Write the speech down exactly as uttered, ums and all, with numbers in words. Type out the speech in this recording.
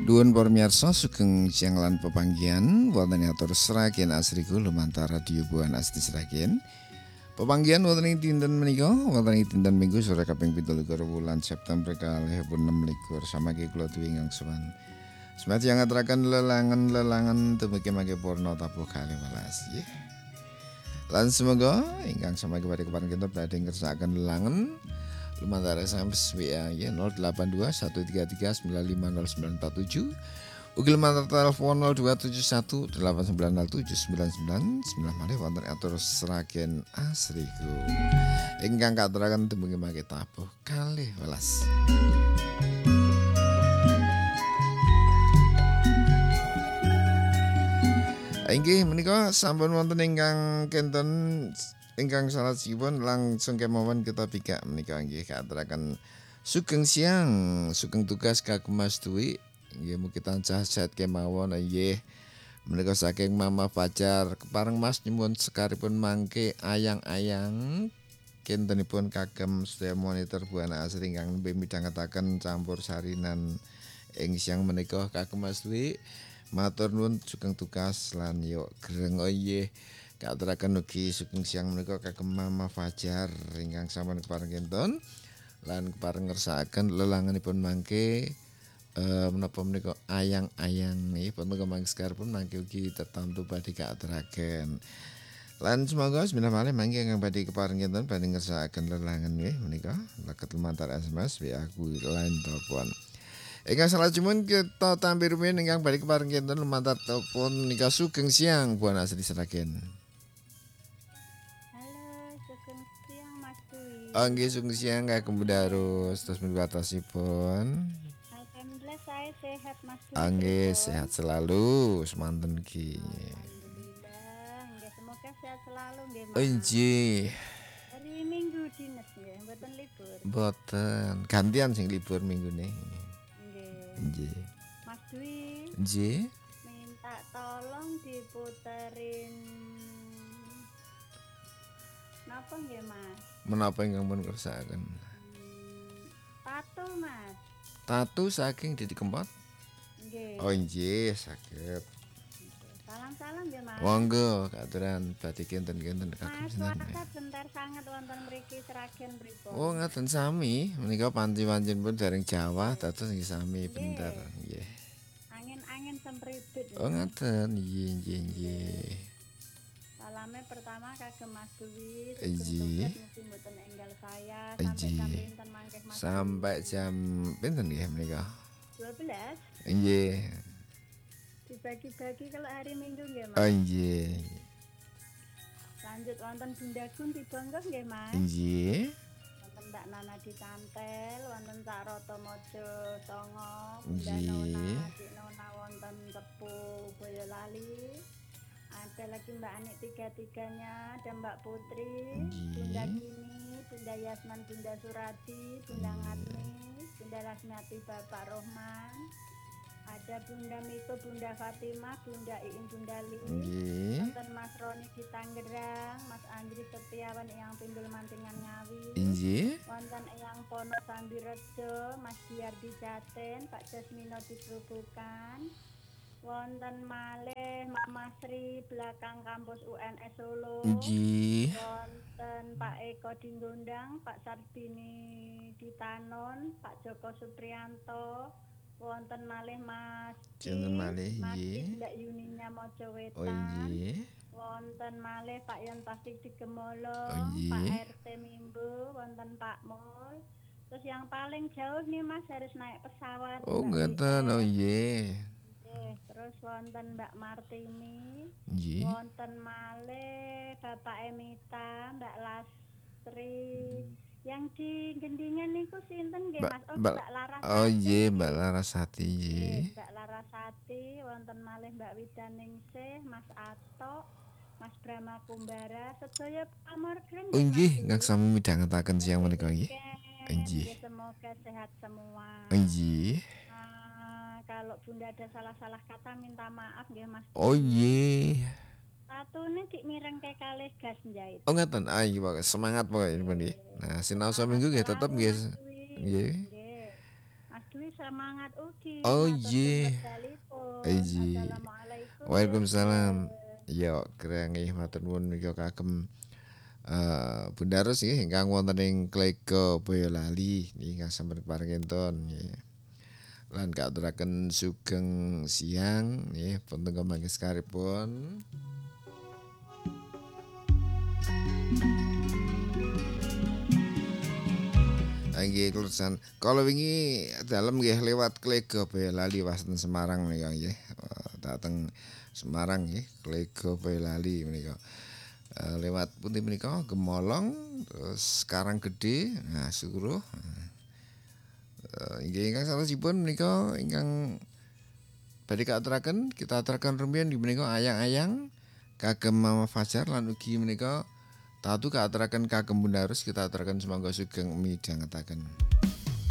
Nuwun para miyarsa sugeng siang lan pepanggihan wonten ing atur seragen asriku lumantar radio Buana Asti Seragen. Pepanggihan wonten ing dinten menika wonten ing dinten Minggu sore kaping pitulikur wulan September kalih enem likur samangke kula duwe ingkang sowan. Semat yang ngaturaken lelangan-lelangan dumugi mangke purna tabuh kalih welas nggih. Lan semoga ingkang samangke badhe keparing kinten badhe ngersakaken lelangan lumantar S M S W A ya nol delapan dua satu tiga tiga sembilan lima nol sembilan empat tujuh. Ugi lumantar telepon nol dua tujuh satu delapan sembilan nol tujuh sembilan sembilan sembilan malih wonten atur seragen asriku. Ingkang katuraken dumugi mangke tabuh kalih welas. Inggih menika sampun wonten ingkang kenten ingkang salajengipun langsung kemawon kita pikak menika nggih katuraken sugeng siang, sugeng tugas kagem Mas Dwi. Nggih mugi tansah sehat kemawon nggih. Menika saking Mama Fajar kepareng Mas nyuwun sekaripun mangke ayang-ayang kintenipun kagem sedaya monitor Buana Asri ingkang nembe midhangetaken campur sarinan ing siang menika kagem Mas Dwi. Matur nuwun sugeng tugas lan yo greng nggih. Katuraken ugi sugeng siang menika kagem Mama Fajar ingkang sampun kepareng kinten lan kepareng ngersakaken lelanganipun mangke eh, menapa menika ayang-ayang nggih pun mangke sekaripun mangke ugi tetamtu badhe katuraken. Lan semoga seminten malih mangke ingkang badhe kepareng kinten badhe ngersakaken lelangan nggih menika leket lumantar S M S W A kuwi lan telepon. Ingkang salajengipun kita tampir rumiyin ingkang badhe kepareng kinten lumantar telepon nika sugeng siang Buana Asri Seragen. Oh nggih sugeng siang kagem Bunda Ros terus miwaosipun. Alhamdulillah saya sehat Mas. Oh nggih sehat selalu semanten nggih. Alhamdulillah nggih semoga sehat selalu nggih Mas. Oh nggih. Hari Minggu dinas nggih mboten libur. Mboten gantian sing libur minggune. Nggih. Nggih. Mas Dwi. Nggih. Minta tolong diputerin napa nggih Mas? Menapa ingkang pun kersakaken? Hmm, tato Mas. Tato saking Didi Kempot? Nggih. Oh nggih saged. Salam-salam nggih Mas. Monggo katuran badhe kinten-kinten kagem Mas sinten. wakat bentar sanget wonten mriki Seragen pripun? Oh ngaten sami menika panci-pancipun dereng Jawa dados nggih sami bentar nggih. Angin-angin sempribit. Oh ngaten nggih nggih nggih. Salame pertama kagem Mas Dwi. Nggih. Mugi mboten enggal saya sampai jam pinten mangke Mas. Sampai jam pinten nggih menika? dua belas. Nggih. Dibagi-bagi kalau hari Minggu nggih Mas. Oh nggih. Lanjut wonten Bunda Gun dibonggo nggih Mas. Nggih. Wonten Mbak Nana dicantel, wonten Cak Rata Mojo Songo, Bunda Nggih. Nona, Dik Nona wonten Tepu Boyolali. Ada lagi Mbak Anik tiga-tiganya, ada Mbak Putri, Nggih. Bunda Kini, Bunda Yasman, Bunda Surati, Bunda Ngatmi, Bunda Lasmiati, Bapak Rohman. Ada Bunda Miko, Bunda Fatimah, Bunda Iin, Bunda Li. Nggih. Wonten Mas Roni di Tangerang, Mas Andri Setiawan yang Pindul Mantingan Ngawi. Nggih. Wonten Eyang Pono Sambirejo, Mas Diar di Jaten, Pak Jasmino di Gerobokan. Wonten malih Mak Masri belakang kampus U N S Solo. Nggih. Wonten Pak Eko di Gondang, Pak Sarbini di Tanon, Pak Joko Supriyanto. Wonten malih Mas Sinten malih Mas nggih. Mbak Yuninya Mojo Oh Wetan. nggih. Wonten malih Pak Yon Pasik di Gemolo, Oh, nggih. Pak R T Mimbo, wonten Pak Mul. Terus yang paling jauh nih Mas harus naik pesawat. Oh Mbak ngaten W R. oh nggih. Oke, terus wonten Mbak Martini, Nggih. wonten malih Bapak Emita, Mbak Lastri. Yang di Gendingan niku sinten nggih Mbak Mas? Oh, Mbak Mbak Larasati. Oh nggih Mbak Larasati nggih. Nggih, Mbak Larasati, wonten malih Mbak Widaningsih, Mas Ato, Mas Brahma Kumbara, sedaya pamorgen. Oh nggih ngaksami midhangetaken siang menika nggih. Nggih. Semoga sehat semua. Nggih. Ah, kalau Bunda ada salah-salah kata minta maaf nggih Mas. Oh nggih. Tatune dik mireng ke kalih gas njait. Oh ngaten. Ah nggih Pak, semangat pokoknya nggih. Nah, sinau minggu nggih tetep nggih. Nggih. Nggih. Mas Dwi semangat ugi Oh matur iya. wekdalipun. Iji. Assalamualaikum Waalaikumsalam. Desen. Yo, keren nggih matur nuwun menika kagem eh Bunda Ros nggih ingkang wonten ing Klego Boyolali nggih ingkang sampun paringipun nggih. Lan katuraken sugeng siang nggih punten kemangke sekaripun. Nggih klusan kala wingi dalem nggih liwat Klego Boyolali wasten Semarang menika nggih. Eh, Dateng Semarang nggih Klego Boyolali menika. Eh, lewat pundi menika Gemolong terus Karanggede nah Suruh. Eh, inggih ingkang sanesipun menika ingkang badhe katuraken kita aturaken rumiyin inggih menika ayang-ayang kagem Mama Fajar lan ugi menika tatu katuraken kagem Bunda Ros kita aturaken sumangga sugeng midhangetaken.